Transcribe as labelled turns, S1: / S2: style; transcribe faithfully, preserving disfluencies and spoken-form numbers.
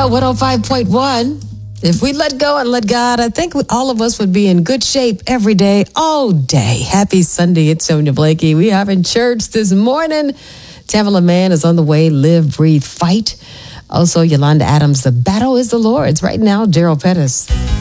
S1: Radio one oh five point one. If we let go and let God, I think all of us would be in good shape every day, all day. Happy Sunday. It's Sonia Blakey. We are in church this morning. Tamala Mann is on the way. Live, breathe, fight. Also, Yolanda Adams, the battle is the Lord's. Right now, Daryl Pettis.